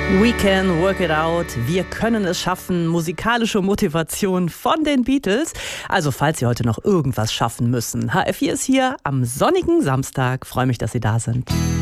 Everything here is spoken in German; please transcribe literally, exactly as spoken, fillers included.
We can work it out. Wir können es schaffen. Musikalische Motivation von den Beatles. Also falls Sie heute noch irgendwas schaffen müssen. H F vier ist hier am sonnigen Samstag. Freue mich, dass Sie da sind.